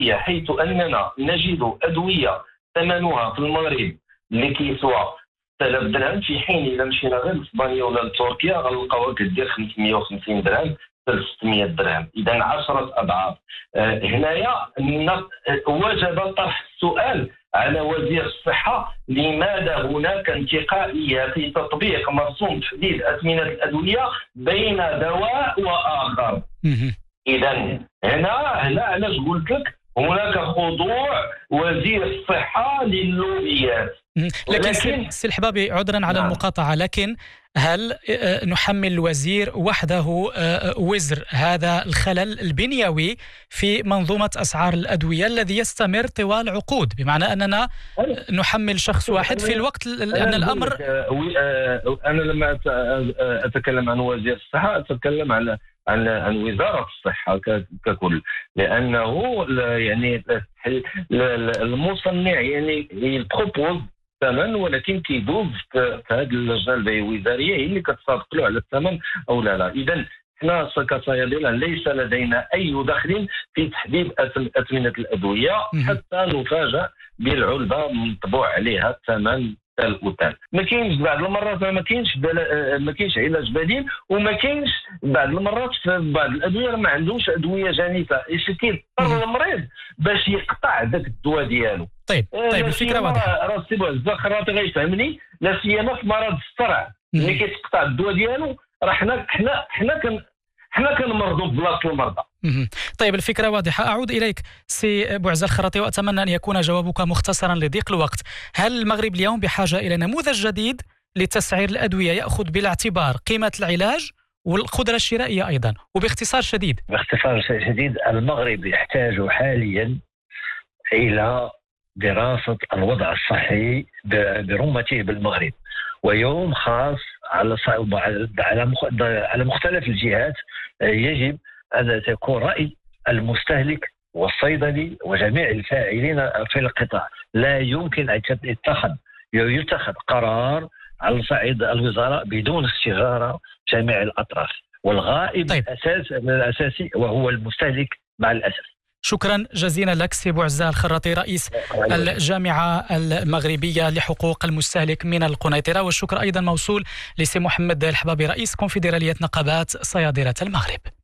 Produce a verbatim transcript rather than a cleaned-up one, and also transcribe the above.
حيث أننا نجد أدوية ثمنها في المغرب اللي كيسوى ثلاثة آلاف درهم، في حين إذا مشينا غير لإسبانيا ولا لتركيا غنلقاوها كدير خمسمائة وخمسين درهم حتى ستمائة درهم، إذا عشرة أضعاف. آه هنايا وجب طرح السؤال على وزير الصحة: لماذا هناك انتقائية في تطبيق مرسوم تحديد أثمنة الأدوية بين دواء وآخر؟ إذا هنا هنا علاش قلت لك هناك خضوع وزير الصحة للوبيات. لكن سي الحبابي، عذرا على المقاطعة، لكن هل نحمل الوزير وحده وزر هذا الخلل البنيوي في منظومة أسعار الأدوية الذي يستمر طوال عقود، بمعنى أننا نحمل شخص واحد في الوقت أن الأمر؟ أنا لما أتكلم عن وزير الصحة أتكلم على عن عن وزارة الصحة ككل، لأنه يعني المصنع يعني يبروبوز الثمن، ولكن كيدوز في هذه اللجنه الوزاريه هي اللي كتصادق له على الثمن او لا لا. اذا احنا كصيادله ليس لدينا اي دخل في تحديد اثمنه الادويه حتى نفاجأ بالعلبه مطبوع عليها الثمن تال وتال. ما كاينش بعض المرات ما كاينش ما كاينش علاج بديل، وما كاينش بعض المرات في بعض الادويه ما عندهمش ادويه جانفه، اش كيضطر المريض باش يقطع ذاك الدواء ديالو. طيب طيب الفكره واضحه. راه سي بوعزة الخراطي غيفهمني، لا سيما في مرض الصرع اللي كيتقطع الدواء ديالو، راه حنا حنا حنا كن حنا كنمرضوا بلاصه المرضى. طيب الفكرة واضحة. أعود إليك سي بوعزة الخراطي، وأتمنى أن يكون جوابك مختصرا لضيق الوقت. هل المغرب اليوم بحاجة إلى نموذج جديد لتسعير الأدوية يأخذ بالاعتبار قيمة العلاج والقدرة الشرائية أيضا، وباختصار شديد؟ باختصار شديد، المغرب يحتاج حاليا إلى دراسة الوضع الصحي برمته بالمغرب، ويوم خاص على على مختلف الجهات يجب أن تكون رأي المستهلك والصيدلي وجميع الفاعلين في القطاع. لا يمكن أن يتخذ يتخذ قرار على صعيد الوزارة بدون استشارة جميع الأطراف، والغائب طيب. الأساس الأساسي وهو المستهلك مع الأسف. شكرا جزيلا لك سي بوعزة الخراطي، رئيس الجامعة المغربية لحقوق المستهلك من القنيطرة، والشكر أيضا موصول لسي محمد الحبابي، رئيس كونفدرالية نقابات صيادلة المغرب.